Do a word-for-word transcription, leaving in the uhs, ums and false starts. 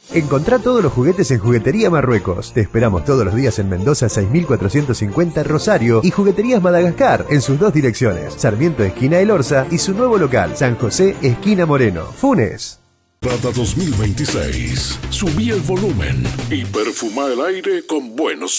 Encontrá todos los juguetes en Juguetería Marruecos. Te esperamos todos los días en Mendoza seis mil cuatrocientos cincuenta Rosario y Jugueterías Madagascar en sus dos direcciones, Sarmiento esquina El Orza y su nuevo local, San José esquina Moreno. Funes. Prada dos mil veintiséis. Subí el volumen y perfuma el aire con buenos